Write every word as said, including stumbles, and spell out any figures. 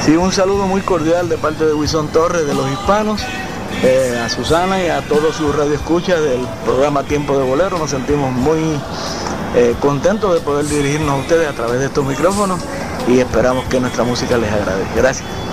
Sí, un saludo muy cordial de parte de Wilson Torres, de Los Hispanos, eh, a Susana y a todos sus radioescuchas del programa Tiempo de Bolero. Nos sentimos muy eh, contentos de poder dirigirnos a ustedes a través de estos micrófonos y esperamos que nuestra música les agrade. Gracias.